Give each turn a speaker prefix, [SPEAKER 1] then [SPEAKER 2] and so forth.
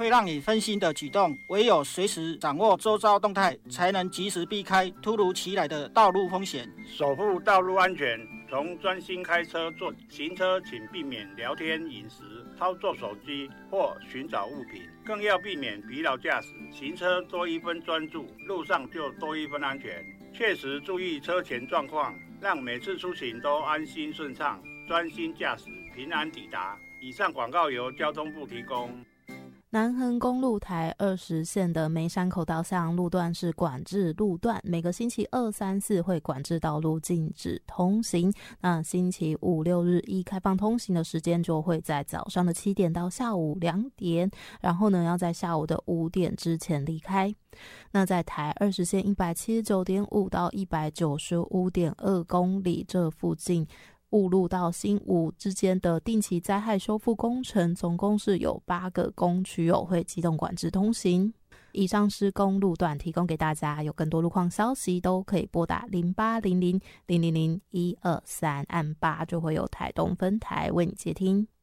[SPEAKER 1] 会让你分心的举动。唯有随时掌握周遭动态，才能及时避开突如其来的道路风险，
[SPEAKER 2] 守护道路安全。从专心开车做行车，请避免聊天、饮食、操作手机或寻找物品，更要避免疲劳驾驶。行车多一分专注，路上就多一分安全。确实注意车前状况，让每次出行都安心顺畅，专心驾驶，平安抵达。以上广告由交通部提供。
[SPEAKER 3] 南横公路台20线的梅山口道向路段是管制路段，每个星期2、3、4会管制道路禁止通行。那星期5、6、日一开放通行的时间就会在早上的7点到下午2点，然后呢要在下午的5点之前离开。那在台20线 179.5 到 195.2 公里这附近，雾路到新武之间的定期灾害修复工程，总共是有8个工区会机动管制通行。以上施工路段提供给大家，有更多路况消息都可以拨打0800 000 123，按8就会有台东分台为你接听。